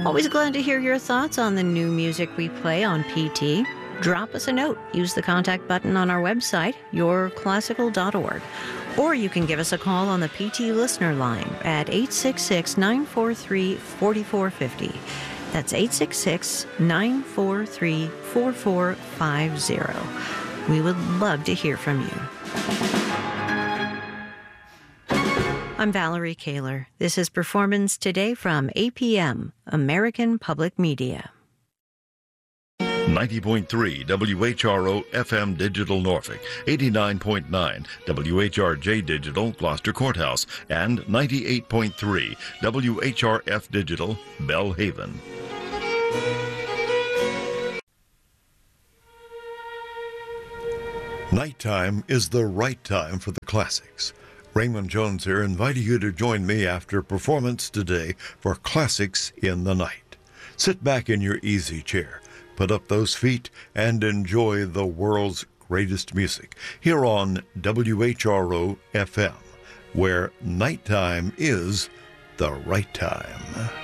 Always glad to hear your thoughts on the new music we play on PT. Drop us a note. Use the contact button on our website, yourclassical.org. Or you can give us a call on the PT listener line at 866-943-4450. That's 866-943-4450. We would love to hear from you. I'm Valerie Kaler. This is Performance Today from APM, American Public Media. 90.3 WHRO FM Digital Norfolk, 89.9 WHRJ Digital Gloucester Courthouse, and 98.3 WHRF Digital Belhaven. Nighttime is the right time for the classics. Raymond Jones here, inviting you to join me after Performance Today for Classics in the Night. Sit back in your easy chair, put up those feet, and enjoy the world's greatest music here on WHRO FM, where nighttime is the right time.